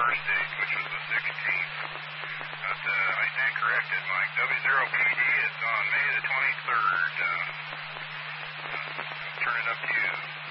first date, which was the 16th. But I stand corrected, Mike. W0PD, it's on May the 23rd. Turn it up to you.